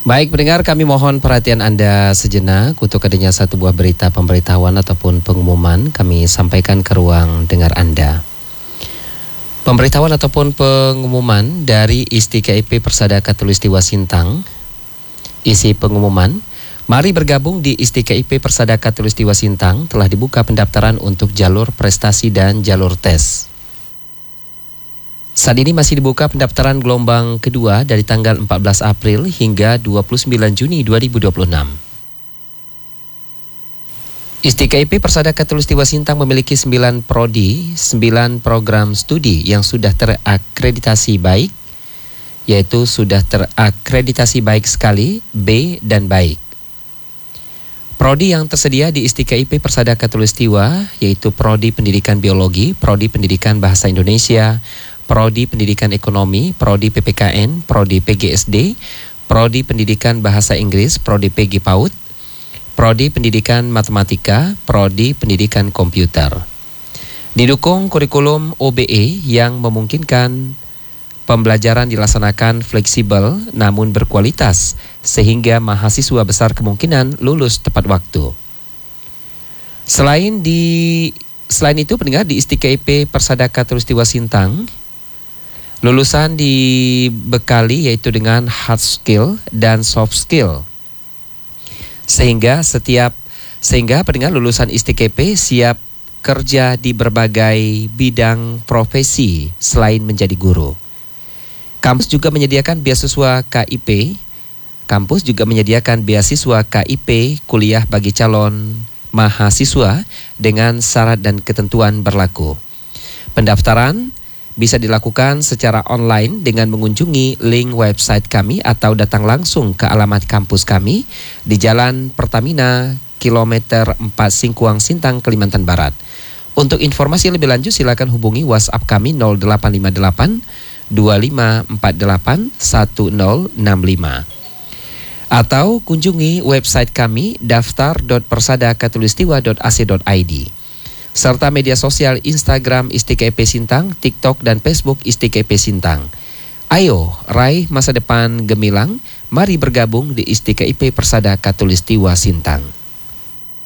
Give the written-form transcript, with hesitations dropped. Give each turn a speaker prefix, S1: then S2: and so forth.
S1: Baik pendengar, kami mohon perhatian Anda sejenak untuk adanya satu buah berita pemberitahuan ataupun pengumuman kami sampaikan ke ruang dengar Anda. Pemberitahuan ataupun pengumuman dari ISTKIP Persada Khatulistiwa Sintang. Isi pengumuman, mari bergabung di ISTKIP Persada Khatulistiwa Sintang. Telah dibuka pendaftaran untuk jalur prestasi dan jalur tes. Saat ini masih dibuka pendaftaran gelombang kedua dari tanggal 14 April hingga 29 Juni 2026. ISTKIP Persada Khatulistiwa Sintang memiliki 9 prodi, 9 program studi yang sudah terakreditasi baik, yaitu sudah terakreditasi baik sekali, B, dan baik. Prodi yang tersedia di ISTKIP Persada Khatulistiwa yaitu Prodi Pendidikan Biologi, Prodi Pendidikan Bahasa Indonesia, Prodi Pendidikan Ekonomi, Prodi PPKN, Prodi PGSD, Prodi Pendidikan Bahasa Inggris, Prodi PG PAUD, Prodi Pendidikan Matematika, Prodi Pendidikan Komputer. Didukung kurikulum OBE yang memungkinkan pembelajaran dilaksanakan fleksibel namun berkualitas sehingga mahasiswa besar kemungkinan lulus tepat waktu. Selain itu pendengar di ISTKIP Persada Khatulistiwa Sintang, lulusan dibekali yaitu dengan hard skill dan soft skill. Sehingga pendengar lulusan ISTKIP siap kerja di berbagai bidang profesi selain menjadi guru. Kampus juga menyediakan beasiswa KIP kuliah bagi calon mahasiswa dengan syarat dan ketentuan berlaku. Pendaftaran bisa dilakukan secara online dengan mengunjungi link website kami atau datang langsung ke alamat kampus kami di Jalan Pertamina, kilometer 4 Singkuang, Sintang, Kalimantan Barat. Untuk informasi lebih lanjut silakan hubungi WhatsApp kami 0858 2548 1065 atau kunjungi website kami daftar.persadakhatulistiwa.ac.id serta media sosial Instagram ISTKIP Sintang, TikTok dan Facebook ISTKIP Sintang. Ayo raih masa depan gemilang, mari bergabung di ISTKIP Persada Khatulistiwa Sintang.